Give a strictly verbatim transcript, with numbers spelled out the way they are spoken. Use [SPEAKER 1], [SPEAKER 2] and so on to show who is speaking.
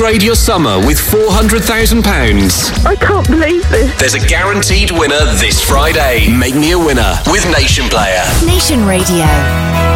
[SPEAKER 1] Upgrade your summer with four hundred thousand pounds.
[SPEAKER 2] I can't believe this.
[SPEAKER 1] There's a guaranteed winner this Friday. Make me a winner with Nation Player.
[SPEAKER 3] Nation Radio.